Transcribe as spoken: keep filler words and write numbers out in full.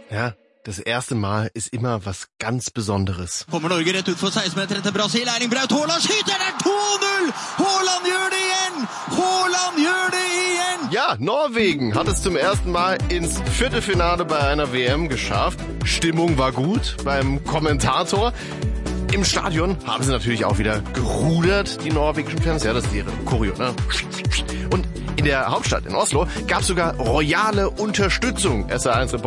Ja, das erste Mal ist immer was ganz Besonderes. Kommer Norge rett ut for seksten meter etter Brasil. Erling Braut Haaland skyter, det er to null! Haaland gjør det igjen! Haaland gjør det igjen! Ja, Norwegen hat es zum ersten Mal ins Viertelfinale bei einer W M geschafft. Stimmung war gut beim Kommentator. Im Stadion haben sie natürlich auch wieder gerudert, die norwegischen Fans. Ja, das ist ihre Choreo, ne? Und in der Hauptstadt, in Oslo, gab es sogar royale Unterstützung. S R eins Reporter